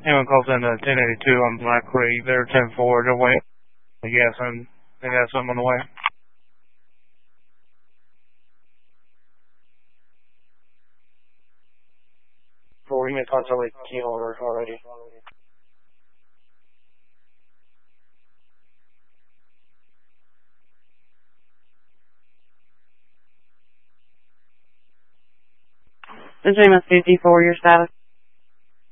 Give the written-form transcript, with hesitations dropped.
Anyone calls in 1082 on Black Creek, they're 10-4, they're waiting. They got some on the way. We may possibly key holder already. This is 54, your status.